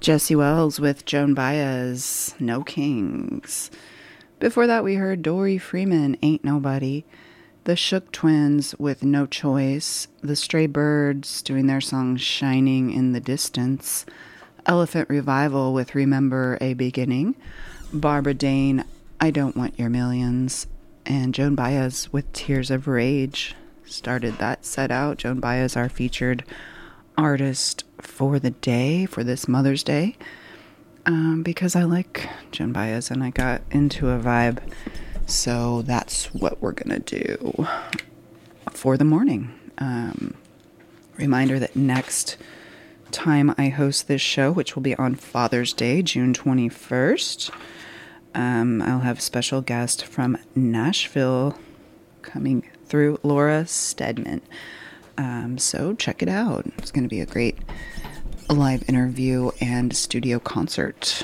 Jesse Wells with Joan Baez, No Kings. Before that, we heard Dory Freeman, Ain't Nobody. The Shook Twins with No Choice. The Stray Birds doing their song Shining in the Distance. Elephant Revival with Remember a Beginning. Barbara Dane, I Don't Want Your Millions. And Joan Baez with Tears of Rage started that set out. Joan Baez, our featured artist for the day, for this Mother's Day, because I like Joan Baez and I got into a vibe, so that's what we're gonna do for the morning. Reminder that next time I host this show, which will be on Father's Day, June 21st, I'll have a special guest from Nashville coming through, Laura Stedman. So check it out. It's going to be a great live interview and studio concert.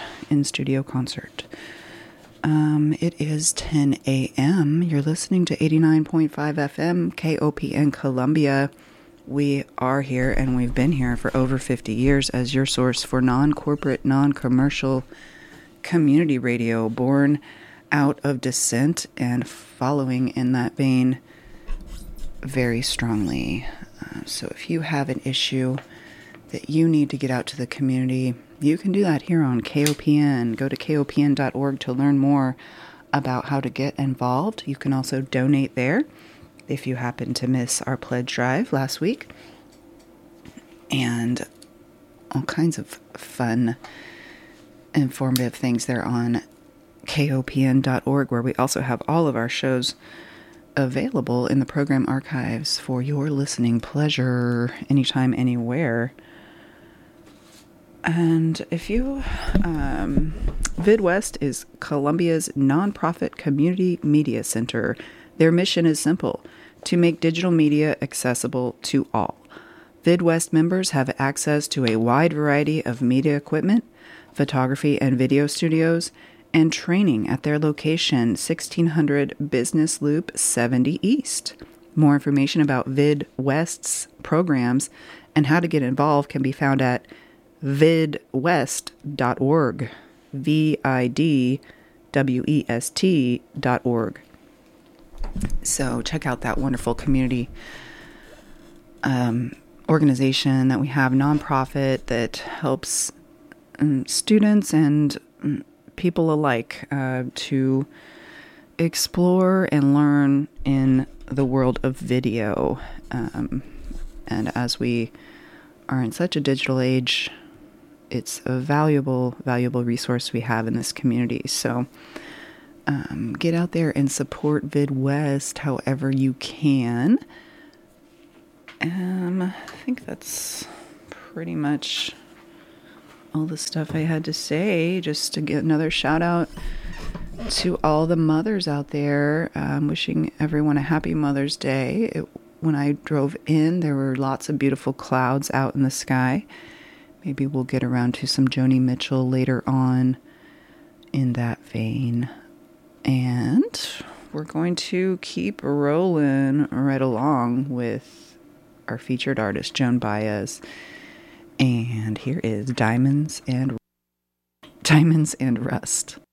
It is 10 a.m. You're listening to 89.5 FM KOPN Columbia. We are here and we've been here for over 50 years as your source for non-corporate, non-commercial community radio, born out of dissent and following in that vein very strongly. So if you have an issue that you need to get out to the community, you can do that here on KOPN. Go to kopn.org to learn more about how to get involved. You can also donate there if you happen to miss our pledge drive last week. And all kinds of fun, informative things there on kopn.org, where we also have all of our shows available in the program archives for your listening pleasure anytime, anywhere. And if you, VidWest is Columbia's nonprofit community media center. Their mission is simple: to make digital media accessible to all. VidWest members have access to a wide variety of media equipment, photography and video studios, and training at their location, 1600 Business Loop 70 East. More information about VidWest's programs and how to get involved can be found at vidwest.org, vidwest.org. So check out that wonderful community organization that we have, nonprofit, that helps students and people alike to explore and learn in the world of video. And as we are in such a digital age, it's a valuable resource we have in this community. So get out there and support VidWest however you can. I think that's pretty much all the stuff I had to say. Just to get another shout out to all the mothers out there. Wishing everyone a happy Mother's Day. When I drove in, there were lots of beautiful clouds out in the sky. Maybe we'll get around to some Joni Mitchell later on in that vein. And we're going to keep rolling right along with our featured artist, Joan Baez. And here is Diamonds and Rust.